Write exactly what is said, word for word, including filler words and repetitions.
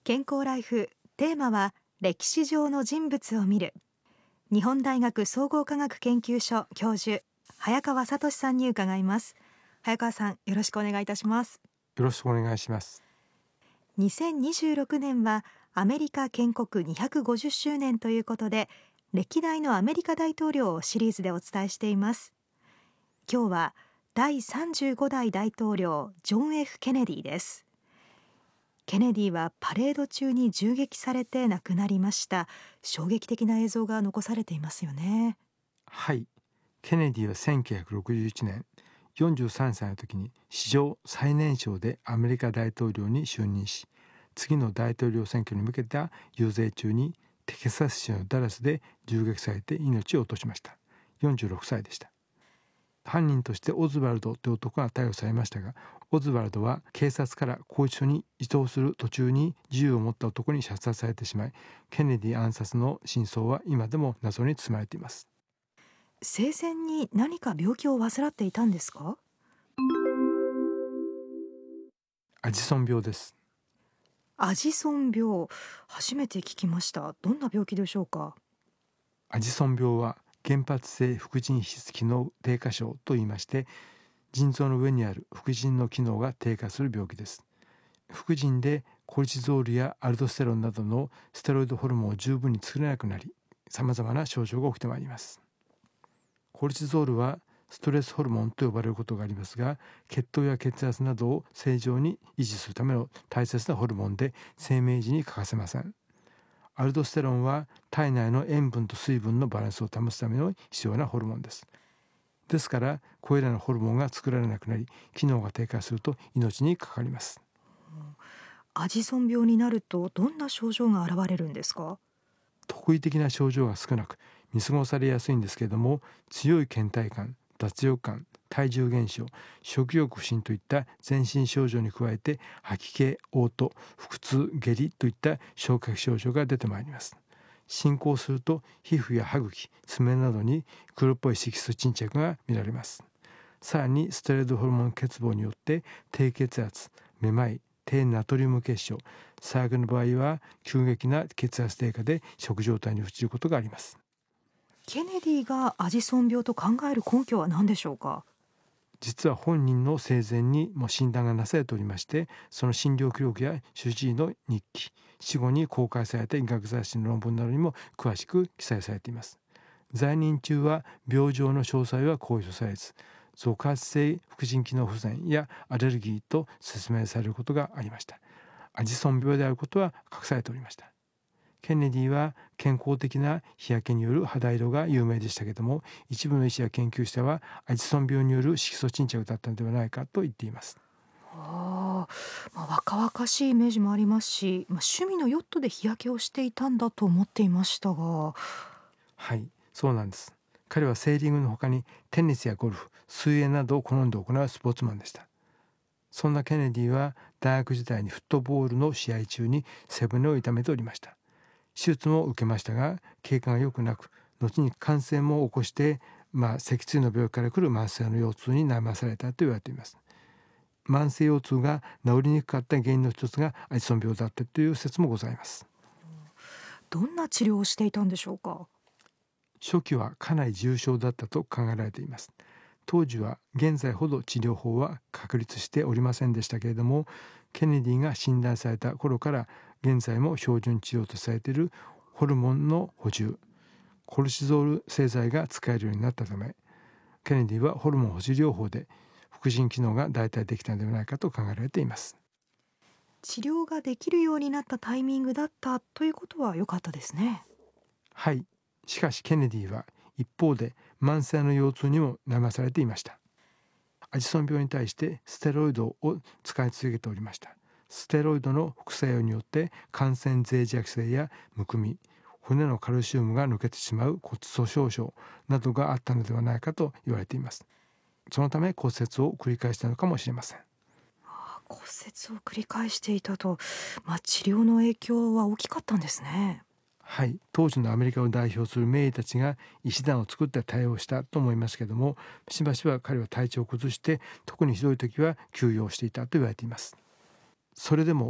健康ライフ、テーマは歴史上の人物を見る。日本大学総合科学研究所教授、早川聡さんに伺います。早川さん、よろしくお願いいたします。 よろしくお願いします。 にせんにじゅうろくねんはアメリカ建国にひゃくごじゅっしゅうねんということで、歴代のアメリカ大統領をシリーズでお伝えしています。今日はだいさんじゅうごだい大統領ジョン・ F ・ケネディです。ケネディはパレード中に銃撃されて亡くなりました。衝撃的な映像が残されていますよね。 はい、ケネディはせんきゅうひゃくろくじゅういちねんよんじゅうさんさいの時に史上最年少でアメリカ大統領に就任し、次の大統領選挙に向けた遊説中にテキサス州のダラスで銃撃されて命を落としました。よんじゅうろくさいでした。犯人としてオズワルドという男が逮捕されましたが、オズワルドは警察から拘置所に移動する途中に銃を持った男に射殺されてしまい、ケネディ暗殺の真相は今でも謎に包まれています。 生前に何か病気を患っていたんですか？ アジソン病です。 アジソン病、初めて聞きました。どんな病気でしょうか？ アジソン病は原発性副腎質機能低下症といいまして、腎臓の上にある副腎の機能が低下する病気です。副腎でコルチゾールやアルドステロンなどのステロイドホルモンを十分に作れなくなり、さまざまな症状が起きてまいります。コルチゾールはストレスホルモンと呼ばれることがありますが、血糖や血圧などを正常に維持するための大切なホルモンで、生命維持に欠かせません。アルドステロンは体内の塩分と水分のバランスを保つための必要なホルモンです。ですからこれらのホルモンが作られなくなり、機能が低下すると命にかかります。 アジソン病になるとどんな症状が現れるんですか？ 特異的な症状が少なく見過ごされやすいんですけれども、強い倦怠感、脱力感、体重減少、食欲不振といった全身症状に加えて、吐き気、嘔吐、腹痛、下痢といった消化器症状が出てまいります。進行すると皮膚や歯茎、爪などに黒っぽい色素沈着が見られます。さらにステロイドホルモン欠乏によって低血圧、めまい、低ナトリウム血症、最悪の場合は急激な血圧低下で食状態に陥ることがあります。 ケネディがアジソン病と考える根拠は何でしょうか？ 実は本人の生前にも診断がなされておりまして、その診療記録や主治医の日記、死後に公開された医学雑誌の論文などにも詳しく記載されています。在任中は病状の詳細は公表されず、続発性副腎機能不全やアレルギーと説明されることがありました。アジソン病であることは隠されておりました。ケネディは健康的な日焼けによる肌色が有名でしたけれども、一部の医師や研究者はアジソン病による色素沈着だったのではないかと言っています。 あ、まあ、若々しいイメージもありますし、まあ、趣味のヨットで日焼けをしていたんだと思っていましたが。 はい、そうなんです。彼はセーリングの他にテニスやゴルフ、水泳などを好んで行うスポーツマンでした。そんなケネディは大学時代にフットボールの試合中に背骨を痛めておりました。手術も受けましたが経過が良くなく、後に感染も起こして、まあ、脊椎の病気から来る慢性の腰痛に悩まされたと言われています。慢性腰痛が治りにくかった原因の一つがアジソン病だったという説もございます。 どんな治療をしていたんでしょうか？ 初期はかなり重症だったと考えられています。当時は現在ほど治療法は確立しておりませんでしたけれども、ケネディが診断された頃から現在も標準治療とされているホルモンの補充、コルチゾール製剤が使えるようになったため、ケネディはホルモン補充療法で副腎機能が代替できたのではないかと考えられています。 治療ができるようになったタイミングだったということは良かったですね。 はい、しかしケネディは一方で慢性の腰痛にも悩まされていました。アジソン病に対してステロイドを使い続けておりました。ステロイドの副作用によって感染脆弱性やむくみ、骨のカルシウムが抜けてしまう骨粗鬆症などがあったのではないかと言われています。そのため骨折を繰り返したのかもしれません。 骨折を繰り返していたと、まあ、治療の影響は大きかったんですね。 はい、当時のアメリカを代表する名医たちが医師団を作って対応したと思いますけれども、しばしば彼は体調を崩して、特にひどい時は休養していたと言われています。それでも